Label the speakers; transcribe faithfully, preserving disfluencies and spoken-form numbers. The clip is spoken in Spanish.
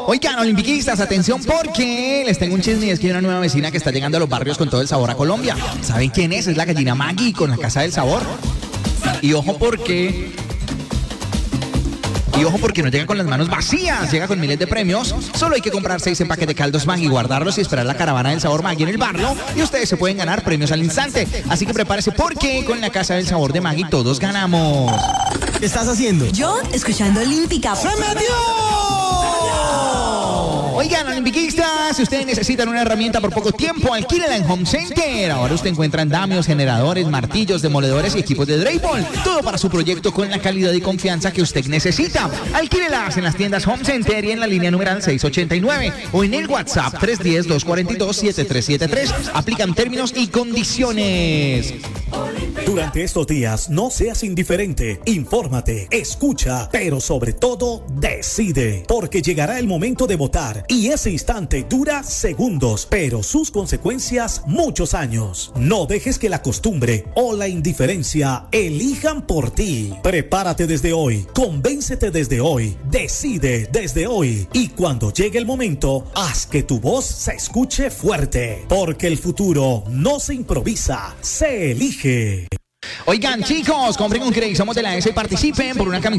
Speaker 1: Oigan, olimpiquistas, atención porque les tengo un chisme y es que hay una nueva vecina que está llegando a los barrios con todo el sabor a Colombia. ¿Saben quién es? Es la gallina Maggie con la Casa del Sabor. Y ojo porque... Y ojo porque no llega con las manos vacías, llega con miles de premios. Solo hay que comprar seis empaques de caldos Maggi, guardarlos y esperar la caravana del sabor Maggi en el barrio. Y ustedes se pueden ganar premios al instante. Así que prepárese porque con la Casa del Sabor de Maggi todos ganamos.
Speaker 2: ¿Qué estás haciendo?
Speaker 3: Yo, escuchando Olímpica.
Speaker 2: ¡Se metió!
Speaker 1: Oigan, olimpiquistas, si ustedes necesitan una herramienta por poco tiempo, alquílela en Home Center. Ahora usted encuentra andamios, generadores, martillos, demoledores y equipos de drywall. Todo para su proyecto con la calidad y confianza que usted necesita. Alquílelas en las tiendas Home Center y en la línea numeral seis ochenta y nueve o en el WhatsApp tres uno cero, dos cuatro dos, siete tres siete tres. Aplican términos y condiciones.
Speaker 4: Durante estos días, no seas indiferente. Infórmate, escucha, pero sobre todo, decide. Porque llegará el momento de votar y ese instante dura segundos, pero sus consecuencias muchos años. No dejes que la costumbre o la indiferencia elijan por ti. Prepárate desde hoy, convéncete desde hoy, decide desde hoy. Y cuando llegue el momento, haz que tu voz se escuche fuerte. Porque el futuro no se improvisa, se elige.
Speaker 1: Oigan, chicos, compren un Credit Somos de la S y participen por una camiseta